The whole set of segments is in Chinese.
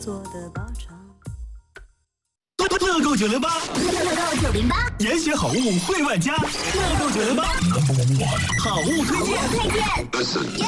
做的包场。 乐购908， 乐购908， 严选好物惠万家。乐购908，好物推荐。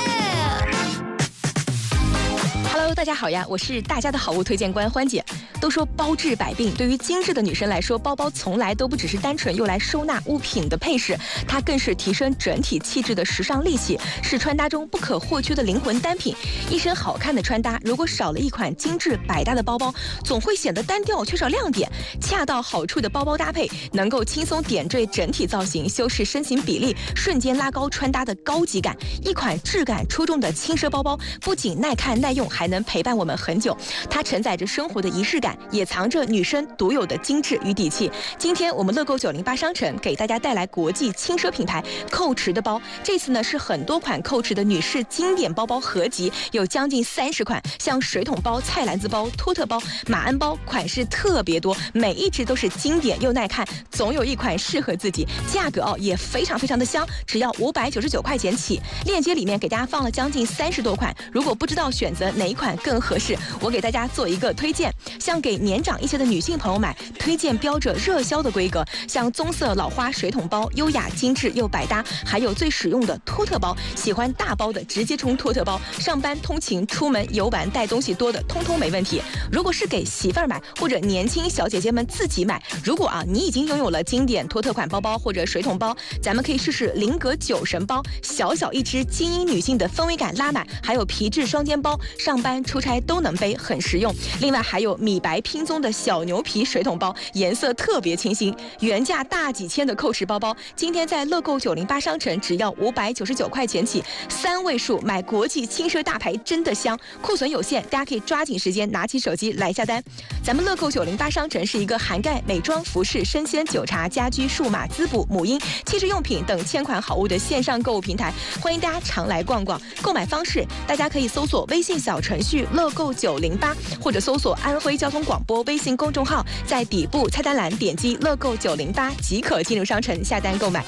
Hello， 大家好呀，我是大家的好物推荐官欢姐。都说包治百病，对于精致的女生来说，包包从来都不只是单纯用来收纳物品的配饰，它更是提升整体气质的时尚利器，是穿搭中不可或缺的灵魂单品。一身好看的穿搭，如果少了一款精致百搭的包包，总会显得单调，缺少亮点。恰到好处的包包搭配，能够轻松点缀整体造型，修饰身形比例，瞬间拉高穿搭的高级感。一款质感出众的轻奢包包，不仅耐看耐用，还能陪伴我们很久。它承载着生活的仪式感，也藏着女生独有的精致与底气。今天我们乐购908商城给大家带来国际轻奢品牌蔻驰的包，这次呢是很多款蔻驰的女士经典包包合集，有将近30款，像水桶包、菜篮子包、托特包、马鞍包，款式特别多，每一只都是经典又耐看，总有一款适合自己。价格也非常的香，只要599块钱起。链接里面给大家放了将近30多款，如果不知道选择哪一款更合适，我给大家做一个推荐。像给年长一些的女性朋友买，推荐标着热销的规格，像棕色老花水桶包，优雅精致又百搭，还有最实用的托特包，喜欢大包的直接冲托特包，上班通勤出门游玩带东西多的通通没问题。如果是给媳妇儿买或者年轻小姐姐们自己买，如果你已经拥有了经典托特款包包或者水桶包，咱们可以试试菱格酒神包，小小一只，精英女性的氛围感拉满，还有皮质双肩包，上班出差都能背，很实用。另外还有米白拼棕的小牛皮水桶包，颜色特别清新，原价大几千的蔻驰包包，今天在乐购908商城只要599块钱起，3位数买国际轻奢大牌真的香，库存有限，大家可以抓紧时间拿起手机来下单。咱们乐购908商城是一个涵盖美妆、服饰、生鲜、酒茶、家居、数码、滋补、母婴、汽车用品等1000款好物的线上购物平台，欢迎大家常来逛逛。购买方式，大家可以搜索微信小程序乐购908，或者搜索安徽交通广播微信公众号，在底部菜单栏点击乐购908即可进入商城下单购买。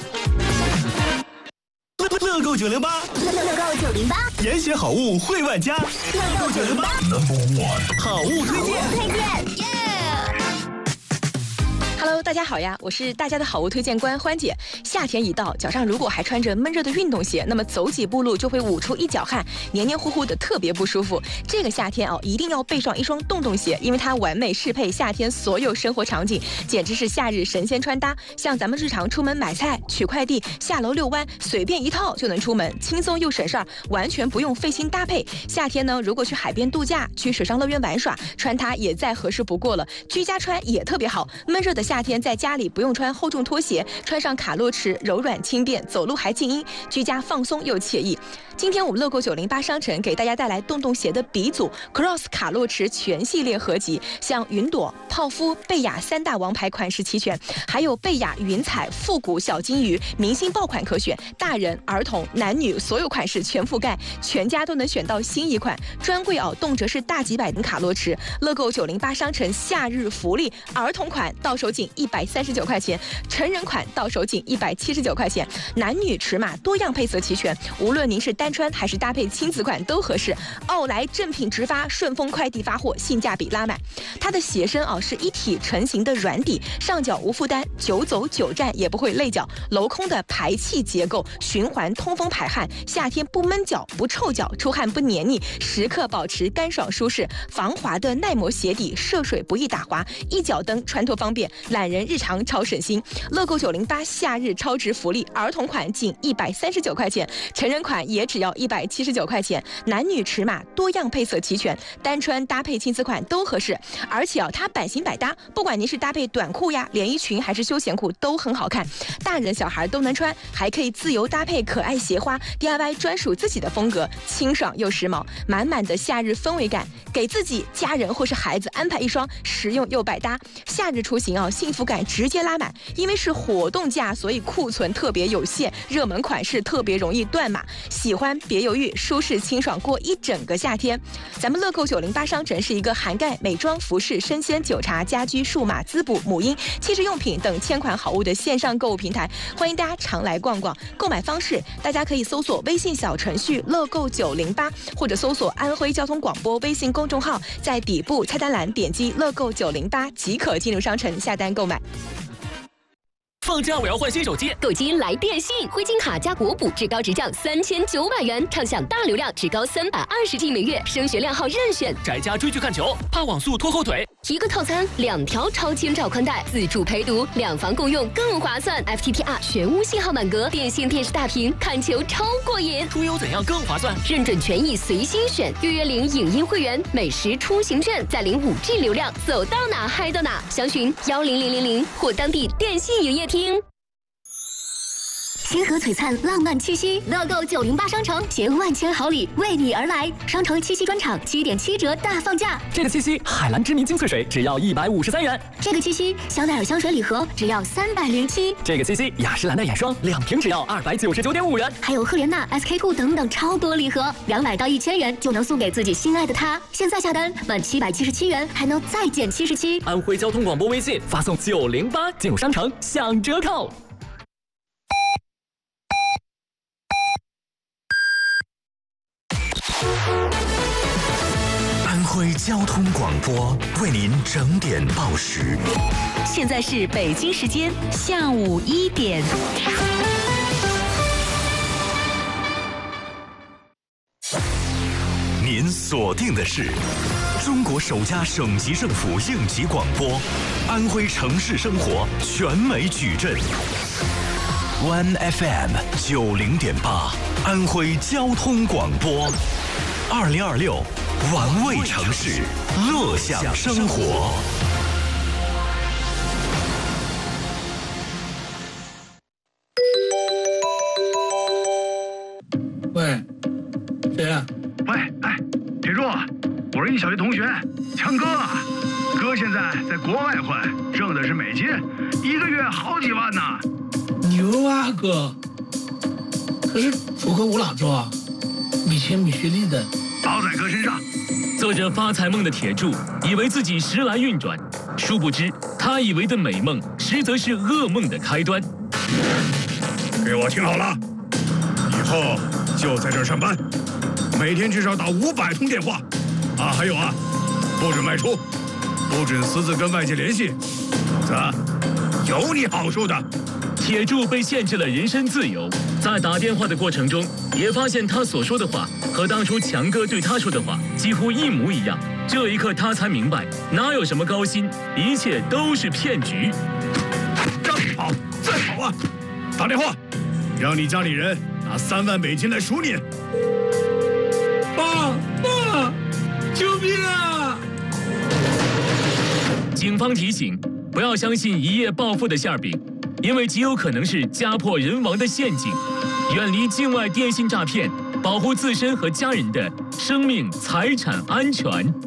乐购908， 乐购908， 严选好物惠万家。乐购908，好物推荐。 Hello， 大家好呀，我是大家的好物推荐官欢姐。夏天一到，脚上如果还穿着闷热的运动鞋，那么走几步路就会捂出一脚汗，黏黏糊糊的，特别不舒服。这个夏天一定要备上一双洞洞鞋，因为它完美适配夏天所有生活场景，简直是夏日神仙穿搭。像咱们日常出门买菜、取快递、下楼遛弯，随便一套就能出门，轻松又省事儿，完全不用费心搭配。夏天呢，如果去海边度假、去水上乐园玩耍，穿它也再合适不过了。居家穿也特别好，闷热的夏天在家里不用穿厚重拖鞋，穿上卡洛驰柔软轻便，走路还静音，居家放松又惬意。今天我们乐购908商城给大家带来洞洞鞋的鼻祖 Cross 卡洛驰全系列合集，像云朵、泡芙、贝雅3大王牌款式齐全，还有贝雅云彩、复古小金鱼明星爆款可选，大人、儿童、男女所有款式全覆盖，全家都能选到新一款。专柜动辄是大几百的卡洛驰，乐购908商城夏日福利，儿童款到手仅139块钱，成人款到手仅179块钱，男女尺码多样配色齐全，无论您是单穿还是搭配亲子款都合适。奥莱正品直发，顺丰快递发货，性价比拉满。它的鞋身是一体成型的软底，上脚无负担，久走久站也不会累脚，镂空的排气结构，循环通风排汗，夏天不闷脚不臭脚，出汗不黏腻，时刻保持干爽舒适。防滑的耐磨鞋底，涉水不易打滑，一脚蹬穿脱方便，懒人日常超省心。乐购908夏日超值福利，儿童款仅139块钱，成人款也只要179块钱，男女尺码多样配色齐全，单穿搭配亲子款都合适。而且它版型百搭，不管您是搭配短裤呀、连衣裙还是休闲裤都很好看，大人小孩都能穿，还可以自由搭配可爱鞋花， DIY 专属自己的风格，清爽又时髦，满满的夏日氛围感。给自己、家人或是孩子安排一双实用又百搭，夏日出行幸福感直接拉满。因为是活动价，所以库存特别有限，热门款式特别容易断码。喜欢欢，别犹豫，舒适清爽过一整个夏天。咱们乐购908商城是一个涵盖美妆、服饰、生鲜、酒茶、家居、数码、滋补、母婴、气质用品等千款好物的线上购物平台，欢迎大家常来逛逛。购买方式，大家可以搜索微信小程序乐购908，或者搜索安徽交通广播微信公众号，在底部菜单栏点击乐购908即可进入商城下单购买。 放假我要换新手机， 购机来电信，灰金卡加国补，至高直降3900元，畅享大流量，至高320G 每月，升学亮号任选。 宅家追剧看球，怕网速拖后腿。 一个套餐2条超千兆宽带，自助陪读，2房共用更划算。FTTR 全屋信号满格，电信电视大屏，看球超过瘾。 出游怎样更划算？ 认准权益随心选，预约领影音会员，美食出行券，再领5G 流量，走到哪嗨到哪。详询10000或当地电信营业厅。 星河璀璨浪漫七夕，乐购908商城携万千好礼为你而来。商城七夕专场7.7折大放价， 这个七夕海蓝之谜精粹水只要153元， 这个七夕香奈儿香水礼盒只要307， 这个七夕雅诗兰黛眼霜2瓶只要299.5元， 还有赫莲娜、SK-2等等超多礼盒，200到1000元就能送给自己心爱的他。现在下单满777元还能再减77。 安徽交通广播微信发送908进入商城享折扣。 安徽交通广播为您整点报时。 现在是北京时间下午1点。 您锁定的是中国首家省级政府应急广播，安徽城市生活全美矩阵。One FM 90.8，安徽交通广播，2026玩味城市，乐享生活。 喂，谁呀？ 喂，哎，铁柱，我是你小学同学强哥，哥现在在国外混，挣的是美金，1个月好几万呢。 牛啊哥！可是出口我哪做啊？没钱没学历的， 包在哥身上。 做着发财梦的铁柱，以为自己时来运转，殊不知他以为的美梦，实则是噩梦的开端。 给我听好了，以后就在这儿上班，每天至少打500通电话，啊，还有啊，不准外出，不准私自跟外界联系，否则有你好处的。 铁柱被限制了人身自由，在打电话的过程中，也发现他所说的话和当初强哥对他说的话几乎一模一样。这一刻，他才明白，哪有什么高薪，一切都是骗局。 让你跑，再跑啊！打电话，让你家里人拿3万美金来赎你。 爸，救命啊！ 警方提醒，不要相信一夜暴富的馅饼，因为极有可能是家破人亡的陷阱。远离境外电信诈骗，保护自身和家人的生命财产安全。